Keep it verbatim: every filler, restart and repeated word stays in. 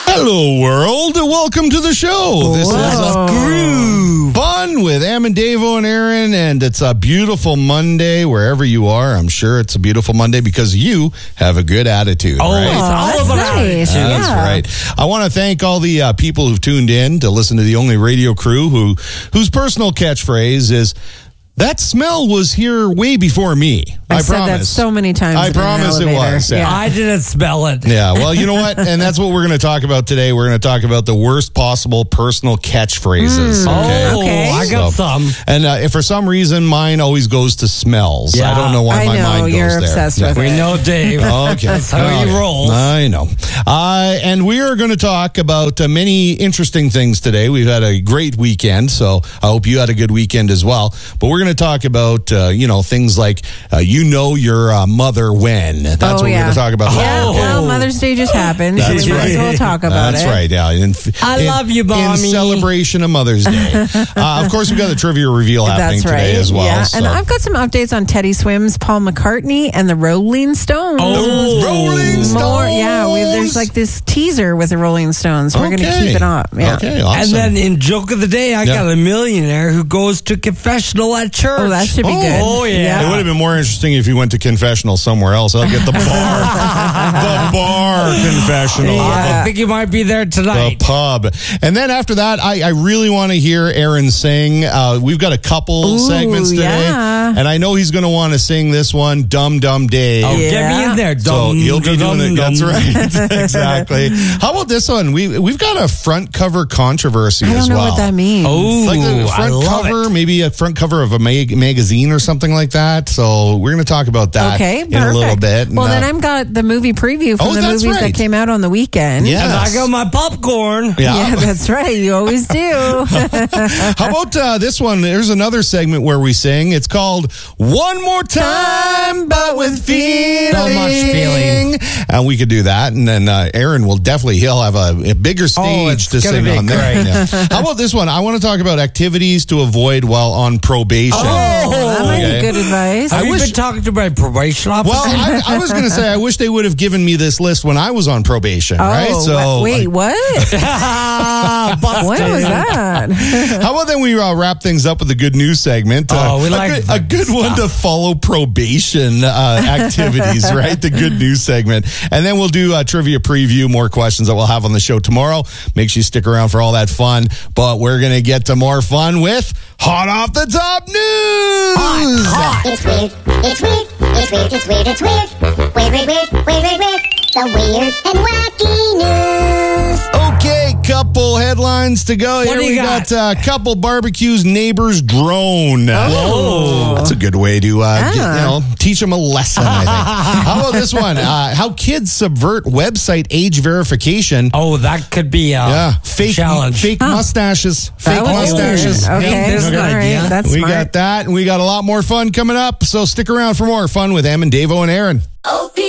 Hello, world. Welcome to the show. This Let's is a groove. Fun with Am and Davo and Aaron, and it's a beautiful Monday wherever you are. I'm sure it's a beautiful Monday because you have a good attitude. Oh, right? it's all that's about nice. attitude. That's Yeah. right. I want to thank all the uh, people who've tuned in to listen to the only radio crew who whose personal catchphrase is, "That smell was here way before me." I, I said promise. that so many times. I in an promise it elevator. was, yeah. I didn't smell it. Yeah, well, you know what? And that's what we're going to talk about today. We're going to talk about the worst possible personal catchphrases. okay? Oh, Okay. I got So- some. And uh, if for some reason mine always goes to smells. I Yeah. don't know why I my know, mind goes you're there. obsessed Yeah. with We it. know Dave. Okay. That's how he Okay. rolls. I know. Uh, and we are going to talk about uh, many interesting things today. We've had a great weekend, so I hope you had a good weekend as well. But we're going to talk about, uh, you know, things like uh, you know your uh, mother when. That's Oh, what we're yeah. going to talk about. Yeah, Oh. well, Mother's Day just happened. so That's we might as right. well talk about That's it. right, yeah. In, I in- love you, In Mommy. celebration of Mother's Day. uh, of course, we've got the trivia reveal happening That's right. today as well. Yeah, so. and I've got some updates on Teddy Swims, Paul McCartney, and the Rolling Stones. Oh, Rolling Stones. More, yeah. We, there's like this teaser with the Rolling Stones. We're going to Okay. keep it up. Yeah. Okay, awesome. And then in Joke of the Day, I Yeah. got a millionaire who goes to confessional at church. Oh, that should be Oh. good. Oh, yeah. It would have been more interesting if you went to confessional somewhere else. I'll get the bar. the bar confessional. I think you might be there The tonight. pub. And then after that, I, I really want to hear Aaron sing. Uh, we've got a couple Ooh, segments today. yeah. And I know he's going to want to sing this one, Dum Dum Dave. Oh, get me Yeah. in there. So Dum, he'll be dum, doing it. dum. That's right. Exactly. How about this one? We, we've got a front cover controversy I don't as know well. what that means. Oh, Like the I front love cover, it. maybe a front cover of a mag- magazine or something like that. So we're going to talk about that Okay, in perfect. a little bit. Well, And, then uh, I've got the movie preview from Oh, the that's movies right. that came out on the weekend. Yes. And I got my popcorn. Yeah. Yeah, that's right. You always do. How about uh, this one? There's another segment where we sing. It's called One More Time, but with feeling. So much feeling. And we could do that. And then uh, Aaron will definitely, he'll have a, a bigger stage it's to gonna sing be on there. great. Yeah. How about this one? I want to talk about activities to avoid while on probation. Oh, that might Okay. be good advice. Have I you wish- been talking to my probation officer? Well, I, I was going to say, I wish they would have given me this list when I was on probation, Oh, right? wha- wait, what? Busted. When was that? How about then we uh, wrap things up with a good news segment? Uh, Oh, we a like good, the a good good one to stuff. follow probation uh, activities, right? The good news segment. And then we'll do a trivia preview, more questions that we'll have on the show tomorrow. Make sure you stick around for all that fun. But we're going to get to more fun with Hot Off the Top News. It's weird, it's weird, it's weird, it's weird, it's weird. Weird, weird, weird, weird, weird, weird. The weird and wacky news. Okay, couple headlines to go. Here do you we got? got uh, couple barbecues neighbors drone. Oh. That's a good way to uh, get, you Ah. know, teach them a lesson, I think. How about this one? Uh, how kids subvert website age verification. Oh, that could be a Yeah, fake challenge. fake mustaches. Fake That was mustaches. weird. Okay, there's an all right, idea. that's We smart. got that, and we got a lot more fun coming up. So stick around for more fun with Em and Davo and Aaron. Oh